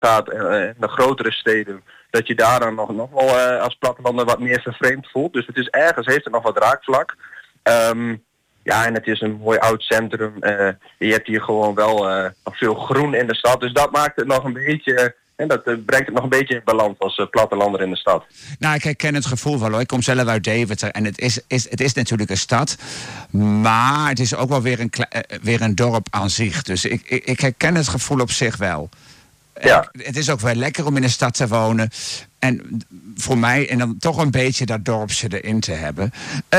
staat en de grotere steden, dat je daar dan nog wel als plattelander wat meer vervreemd voelt. Dus het is ergens, heeft het nog wat raakvlak. Ja, en het is een mooi oud centrum. Je hebt hier gewoon wel nog veel groen in de stad. Dus dat maakt het nog een beetje... En dat brengt het nog een beetje in balans als plattelander in de stad. Nou, ik herken het gevoel wel hoor. Ik kom zelf uit Deventer en het is natuurlijk een stad. Maar het is ook wel weer een dorp aan zich. Dus ik herken het gevoel op zich wel. Ja. Het is ook wel lekker om in een stad te wonen. En voor mij, en dan toch een beetje dat dorpje erin te hebben.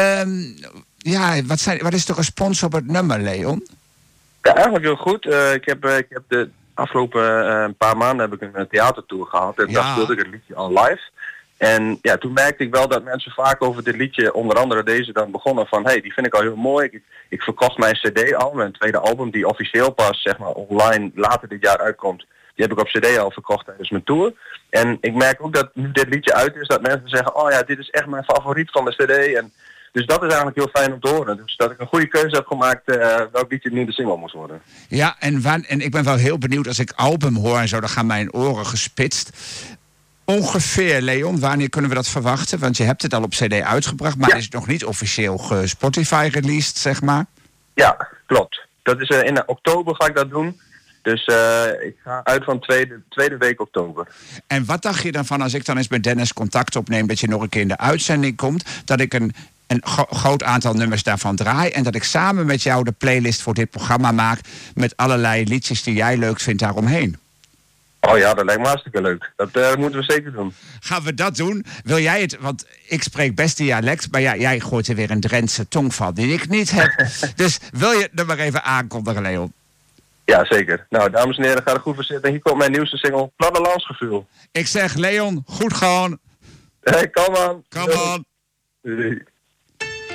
Ja, wat is de respons op het nummer, Leon? Ja, eigenlijk heel goed. Ik heb de afgelopen paar maanden heb ik een theatertour gehad. En daar speelde ik het liedje al live. En ja, toen merkte ik wel dat mensen vaak over dit liedje, onder andere deze, dan begonnen van... hey, die vind ik al heel mooi. Ik verkocht mijn cd al, mijn tweede album, die officieel pas zeg maar online later dit jaar uitkomt. Die heb ik op cd al verkocht tijdens mijn tour. En ik merk ook dat nu dit liedje uit is, dat mensen zeggen... oh ja, dit is echt mijn favoriet van de cd. En dus dat is eigenlijk heel fijn om te horen. Dus dat ik een goede keuze heb gemaakt welk liedje nu de single moest worden. Ja, en ik ben wel heel benieuwd als ik album hoor en zo, dan gaan mijn oren gespitst. Ongeveer, Leon, wanneer kunnen we dat verwachten? Want je hebt het al op cd uitgebracht, maar is het nog niet officieel Spotify released, zeg maar? Ja, klopt. Dat is in oktober ga ik dat doen. Dus ik ga uit van tweede week oktober. En wat dacht je dan van als ik dan eens met Dennis contact opneem, dat je nog een keer in de uitzending komt, dat ik een groot aantal nummers daarvan draai en dat ik samen met jou de playlist voor dit programma maak met allerlei liedjes die jij leuk vindt daaromheen? Oh ja, dat lijkt me hartstikke leuk. Dat moeten we zeker doen. Gaan we dat doen? Wil jij het, want ik spreek best dialect, maar ja, jij gooit er weer een Drentse tongval die ik niet heb. Dus wil je het er maar even aankondigen, Leon? Ja, zeker. Nou, dames en heren, ga er goed voor zitten. Hier komt mijn nieuwste single, Plattelandsgevoel. Ik zeg, Leon, goed gewoon. Hey, come on. Come on. Doei.